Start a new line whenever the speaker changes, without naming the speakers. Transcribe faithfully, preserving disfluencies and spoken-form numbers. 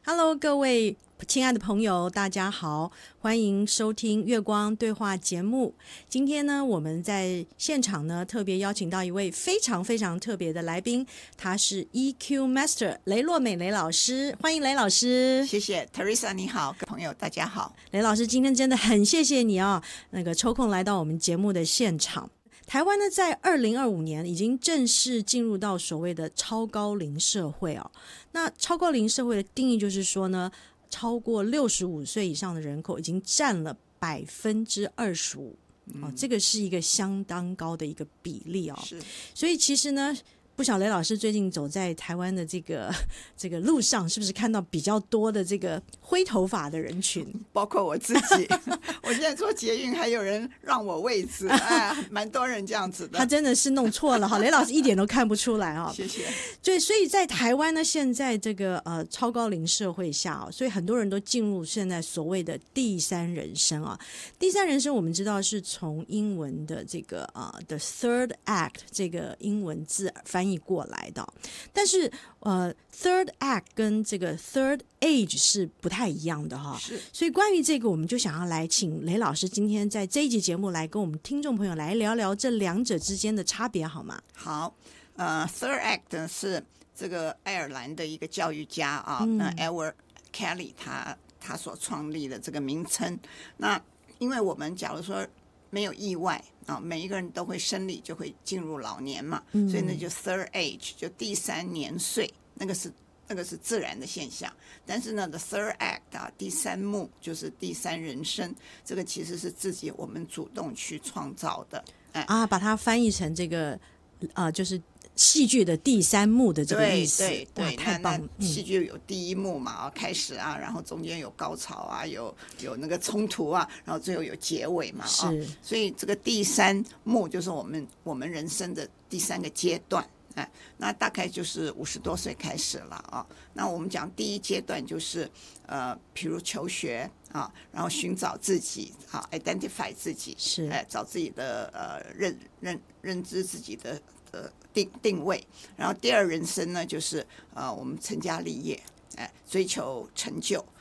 Hello， 各位亲爱的朋友，大家好，欢迎收听月光对话节目。今天呢，我们在现场呢特别邀请到一位非常非常特别的来宾，他是 E Q Master 雷洛美雷老师，欢迎雷老师。
谢谢 Teresa， 你好，各位朋友大家好。
雷老师，今天真的很谢谢你啊、哦，那个抽空来到我们节目的现场。台湾呢，在二零二五年已经正式进入到所谓的超高龄社会哦。那超高龄社会的定义就是说呢，超过六十五岁以上的人口已经占了百分之二十五哦，这个是一个相当高的一个比例哦。
是，
所以其实呢，不晓得雷老师最近走在台湾的这个这个路上，是不是看到比较多的这个灰头发的人群？
包括我自己，我现在坐捷运还有人让我位置，哎，蛮多人这样子的。
他真的是弄错了哈，雷老师一点都看不出来哈。
谢谢。
对，所以在台湾呢，现在这个呃超高龄社会下哦，所以很多人都进入现在所谓的第三人生啊。第三人生我们知道是从英文的这个呃 the third act 这个英文字翻译过来的，但是呃 third act 跟这个 third age 是不太一样的哈。
是，
所以关于这个，我们就想要来请雷老师今天在这一集节目来跟我们听众朋友来聊聊这两者之间的差别，好吗？
好，呃 ，third act 是这个爱尔兰的一个教育家啊，
嗯、
那 Edward Kelly 他他所创立的这个名称。那因为我们假如说没有意外啊，每一个人都会生理就会进入老年嘛，
嗯、
所以呢就 third age 就第三年岁，那个是那个是自然的现象。但是呢 the third act 啊，第三幕就是第三人生，这个其实是自己我们主动去创造的。哎、
啊，把它翻译成这个呃，就是戏剧的第三幕的这个意思。
对对对，
太棒了！
那戏剧有第一幕嘛，啊，开始啊，然后中间有高潮啊，有有那个冲突啊，然后最后有结尾嘛，啊，
是，
所以这个第三幕就是我们我们人生的第三个阶段。哎，那大概就是五十多岁开始了啊。那我们讲第一阶段就是呃，比如求学啊，然后寻找自己啊 ，identify 自己，
是，
哎，找自己的呃认认认知自己的呃定定位。然后第二人生呢，就是呃我们成家立业，哎，追求成就。